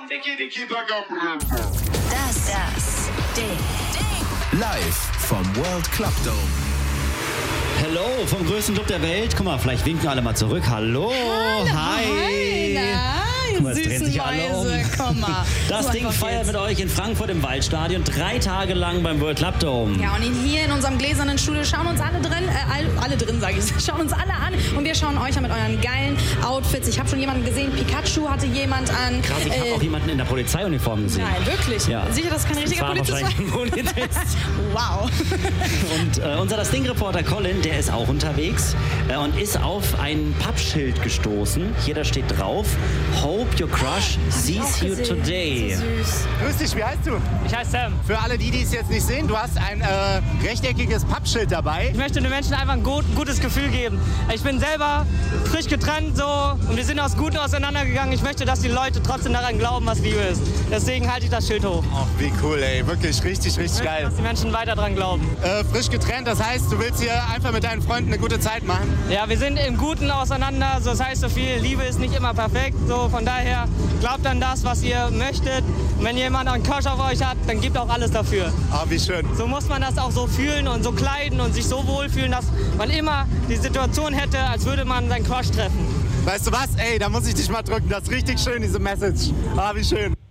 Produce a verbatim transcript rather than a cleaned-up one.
Das, das Ding. Live vom World Club Dome. Hello, vom größten Club der Welt. Guck mal, vielleicht winken alle mal zurück. Hallo, Hallo hi. hi. Guck mal, jetzt drehen sich alle um. Komm mal. Das so Ding feiert mit euch in Frankfurt im Waldstadion drei Tage lang beim World Club Dome. Ja, und hier in unserem gläsernen Studio schauen uns alle drin, äh, alle drin, sage ich, schauen uns alle an und wir schauen euch an mit euren geilen Outfits. Ich habe schon jemanden gesehen, Pikachu hatte jemand an. Krass, ich habe äh, auch jemanden in der Polizeiuniform gesehen. Nein, wirklich? Ja. Sicher, dass es kein richtiger Das war Polizist war? wahrscheinlich ein Polizist. Wow. Und äh, unser Das Ding-Reporter Colin, der ist auch unterwegs äh, und ist auf ein Pappschild gestoßen. Hier da steht drauf, Hope your crush sees you today. So süß. Grüß dich, wie heißt du? Ich heiße Sam. Für alle die, die es jetzt nicht sehen, du hast ein äh, rechteckiges Pappschild dabei. Ich möchte den Menschen einfach ein gut, gutes Gefühl geben. Ich bin selber frisch getrennt so und wir sind aus Guten auseinandergegangen. Ich möchte, dass die Leute trotzdem daran glauben, was Liebe ist. Deswegen halte ich das Schild hoch. Ach, wie cool, ey. Wirklich richtig, richtig Ich möchte, geil. dass die Menschen weiter daran glauben. Äh, frisch getrennt, das heißt, du willst hier einfach mit deinen Freunden eine gute Zeit machen? Ja, wir sind im Guten auseinander. So, das heißt so viel, Liebe ist nicht immer perfekt. So, von daher glaubt an das, was ihr möchtet. Und wenn jemand einen Crush auf euch hat, dann gebt auch alles dafür. Ah, wie schön. So muss man das auch so fühlen und so kleiden und sich so wohlfühlen, dass man immer die Situation hätte, als würde man seinen Crush treffen. Weißt du was? Ey, da muss ich dich mal drücken. Das ist richtig schön, diese Message. Ah, wie schön.